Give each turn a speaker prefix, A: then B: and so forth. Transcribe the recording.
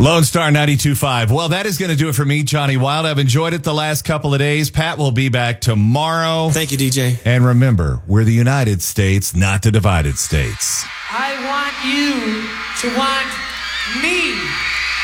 A: Lone Star 92.5. Well, that is going to do it for me, Johnny Wild. I've enjoyed it the last couple of days. Pat will be back tomorrow.
B: Thank you, DJ.
A: And remember, we're the United States, not the divided states.
C: I want you to want me.